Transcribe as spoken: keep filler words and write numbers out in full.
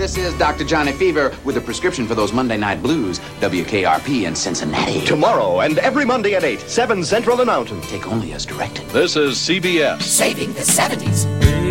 This is Doctor Johnny Fever with a prescription for those Monday night blues. W K R P in Cincinnati. Tomorrow and every Monday at eight, seven Central and Mountain. Take only as directed. This is C B S. Saving the seventies. Baby,